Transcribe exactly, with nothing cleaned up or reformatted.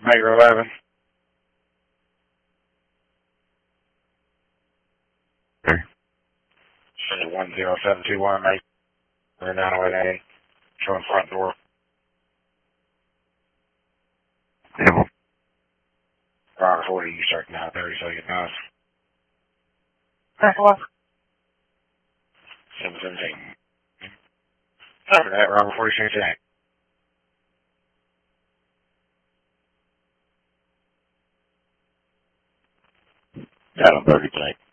Maker eleven. Okay. one zero seven two one, Maker nine oh eight eight. Showing front door. Yeah. Roger forty, you start nine thirty, so you know. seven seventeen. After that, Roger forty, change that. Got him thirty, Blake.